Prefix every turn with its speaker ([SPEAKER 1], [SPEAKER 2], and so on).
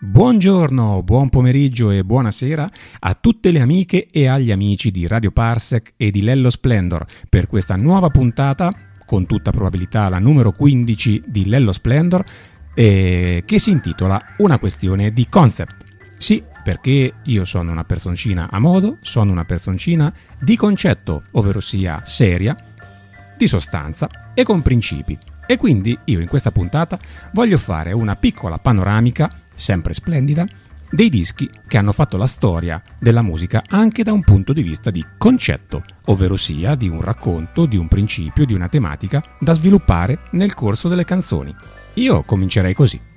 [SPEAKER 1] Buongiorno, buon pomeriggio e buonasera a tutte le amiche e agli amici di Radio Parsec e di Lello Splendor per questa nuova puntata, con tutta probabilità la numero 15 di Lello Splendor, che si intitola Una questione di concept. Sì, perché io sono una personcina a modo, sono una personcina di concetto, ovvero sia seria, di sostanza e con principi. E quindi io in questa puntata voglio fare una piccola panoramica, sempre splendida, dei dischi che hanno fatto la storia della musica anche da un punto di vista di concetto, ovvero sia di un racconto, di un principio, di una tematica da sviluppare nel corso delle canzoni. Io comincerei così.